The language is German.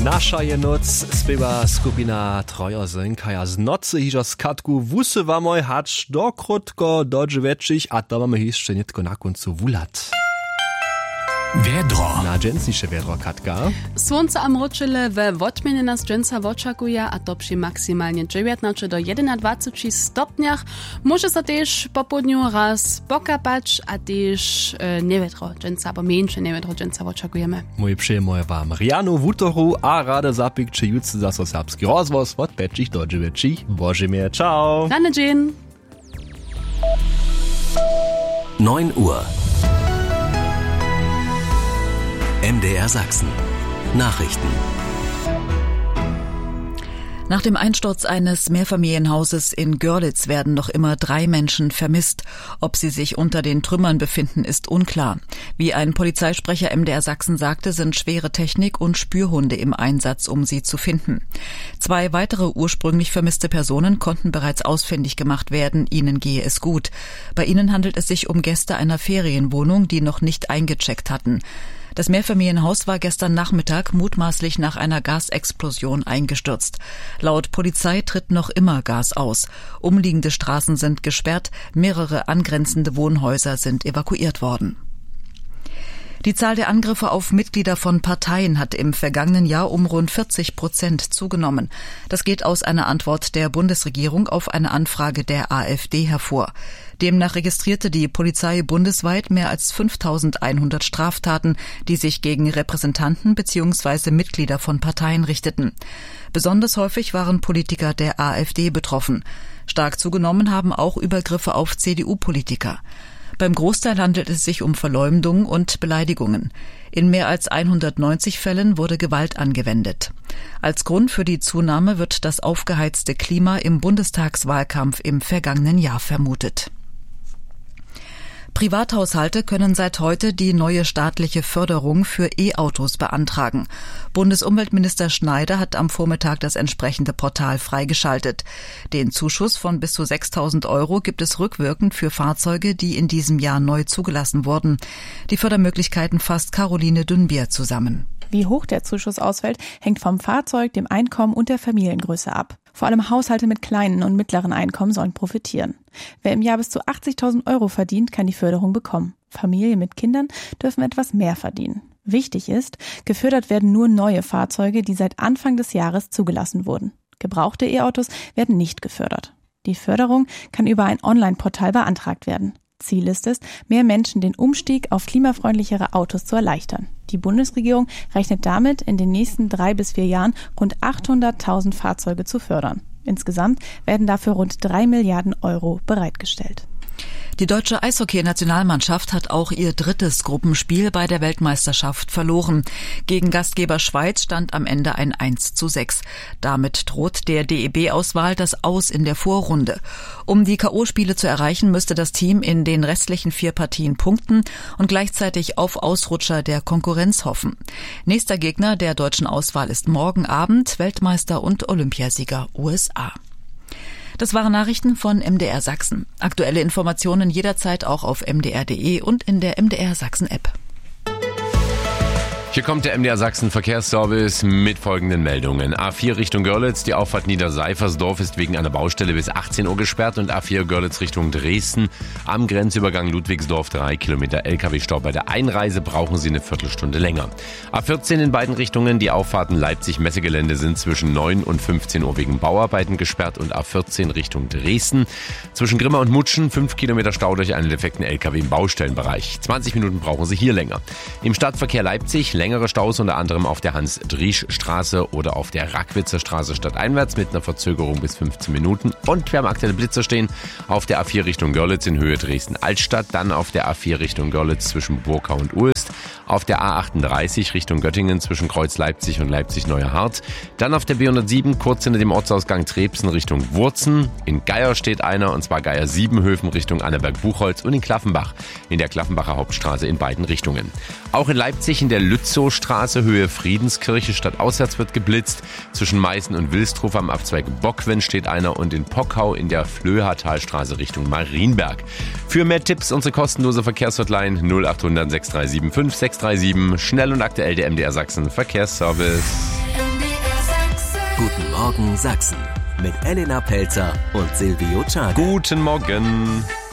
Nasza je noc śpiewa skupina Trojozenka z nocy hižo z katku wusywa moj hacz do krótko do dziewięcich, a to mamy jeszcze nie tylko na końcu wulat. Wiedro. Na dżęsnisze wiedro, Katka. Słońce a mroczyle we wotmienie nas dżęsa oczekuje, a to przy maksymalnie 19 do 21 stopniach. Może sa też po południu raz pokapać, a też niewietro dżęsa, bo mniejsze niewietro dżęsa oczekujemy. Mój przyjemny wam Rianu Wutoru, a rada zapikczy jutce za so serbski rozwoz od 5 do 9. Bożymie, ciao. Dane dzień. 9 Uhr. MDR Sachsen. Nachrichten. Nach dem Einsturz eines Mehrfamilienhauses in Görlitz werden noch immer 3 Menschen vermisst. Ob sie sich unter den Trümmern befinden, ist unklar. Wie ein Polizeisprecher MDR Sachsen sagte, sind schwere Technik und Spürhunde im Einsatz, um sie zu finden. 2 weitere ursprünglich vermisste Personen konnten bereits ausfindig gemacht werden. Ihnen gehe es gut. Bei ihnen handelt es sich um Gäste einer Ferienwohnung, die noch nicht eingecheckt hatten. Das Mehrfamilienhaus war gestern Nachmittag mutmaßlich nach einer Gasexplosion eingestürzt. Laut Polizei tritt noch immer Gas aus. Umliegende Straßen sind gesperrt, mehrere angrenzende Wohnhäuser sind evakuiert worden. Die Zahl der Angriffe auf Mitglieder von Parteien hat im vergangenen Jahr um rund 40% zugenommen. Das geht aus einer Antwort der Bundesregierung auf eine Anfrage der AfD hervor. Demnach registrierte die Polizei bundesweit mehr als 5.100 Straftaten, die sich gegen Repräsentanten bzw. Mitglieder von Parteien richteten. Besonders häufig waren Politiker der AfD betroffen. Stark zugenommen haben auch Übergriffe auf CDU-Politiker. Beim Großteil handelt es sich um Verleumdung und Beleidigungen. In mehr als 190 Fällen wurde Gewalt angewendet. Als Grund für die Zunahme wird das aufgeheizte Klima im Bundestagswahlkampf im vergangenen Jahr vermutet. Privathaushalte können seit heute die neue staatliche Förderung für E-Autos beantragen. Bundesumweltminister Schneider hat am Vormittag das entsprechende Portal freigeschaltet. Den Zuschuss von bis zu 6.000 € gibt es rückwirkend für Fahrzeuge, die in diesem Jahr neu zugelassen wurden. Die Fördermöglichkeiten fasst Caroline Dünnbier zusammen. Wie hoch der Zuschuss ausfällt, hängt vom Fahrzeug, dem Einkommen und der Familiengröße ab. Vor allem Haushalte mit kleinen und mittleren Einkommen sollen profitieren. Wer im Jahr bis zu 80.000 € verdient, kann die Förderung bekommen. Familien mit Kindern dürfen etwas mehr verdienen. Wichtig ist, gefördert werden nur neue Fahrzeuge, die seit Anfang des Jahres zugelassen wurden. Gebrauchte E-Autos werden nicht gefördert. Die Förderung kann über ein Online-Portal beantragt werden. Ziel ist es, mehr Menschen den Umstieg auf klimafreundlichere Autos zu erleichtern. Die Bundesregierung rechnet damit, in den nächsten 3 bis 4 Jahren rund 800.000 Fahrzeuge zu fördern. Insgesamt werden dafür rund 3 Milliarden € bereitgestellt. Die deutsche Eishockey-Nationalmannschaft hat auch ihr 3. Gruppenspiel bei der Weltmeisterschaft verloren. Gegen Gastgeber Schweiz stand am Ende ein 1:6. Damit droht der DEB-Auswahl das Aus in der Vorrunde. Um die K.O.-Spiele zu erreichen, müsste das Team in den restlichen 4 Partien punkten und gleichzeitig auf Ausrutscher der Konkurrenz hoffen. Nächster Gegner der deutschen Auswahl ist morgen Abend Weltmeister und Olympiasieger USA. Das waren Nachrichten von MDR Sachsen. Aktuelle Informationen jederzeit auch auf mdr.de und in der MDR Sachsen App. Hier kommt der MDR Sachsen Verkehrsservice mit folgenden Meldungen. A4 Richtung Görlitz, die Auffahrt Niederseifersdorf ist wegen einer Baustelle bis 18 Uhr gesperrt und A4 Görlitz Richtung Dresden am Grenzübergang Ludwigsdorf 3 Kilometer LKW-Stau. Bei der Einreise brauchen Sie eine Viertelstunde länger. A14 in beiden Richtungen, die Auffahrten Leipzig-Messegelände sind zwischen 9 und 15 Uhr wegen Bauarbeiten gesperrt und A14 Richtung Dresden. Zwischen Grimma und Mutschen 5 Kilometer Stau durch einen defekten LKW im Baustellenbereich. 20 Minuten brauchen Sie hier länger. Im Stadtverkehr Leipzig längere Staus unter anderem auf der Hans-Driesch-Straße oder auf der Rackwitzer Straße stadteinwärts mit einer Verzögerung bis 15 Minuten. Und wir haben aktuelle Blitzer stehen auf der A4 Richtung Görlitz in Höhe Dresden-Altstadt, dann auf der A4 Richtung Görlitz zwischen Burkau und Uelst, auf der A38 Richtung Göttingen zwischen Kreuz Leipzig und Leipzig-Neuerhardt, dann auf der B107 kurz hinter dem Ortsausgang Trebsen Richtung Wurzen, in Geier steht einer und zwar Geier Siebenhöfen Richtung Annaberg-Buchholz und in Klaffenbach in der Klaffenbacher Hauptstraße in beiden Richtungen. Auch in Leipzig in der Lützowstraße Höhe Friedenskirche stadtauswärts wird geblitzt. Zwischen Meißen und Wilstrow am Abzweig Bockwen steht einer und in Pockau in der Flöhatalstraße Richtung Marienberg. Für mehr Tipps unsere kostenlose Verkehrshotline 0800 6375 637. Schnell und aktuell der MDR Sachsen Verkehrsservice. Guten Morgen Sachsen mit Elena Pelzer und Silvio Czarek. Guten Morgen.